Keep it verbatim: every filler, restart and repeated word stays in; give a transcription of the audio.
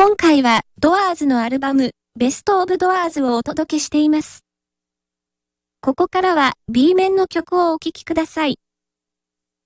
今回はドアーズのアルバムベストオブドアーズをお届けしています。ここからは B 面の曲をお聴きください。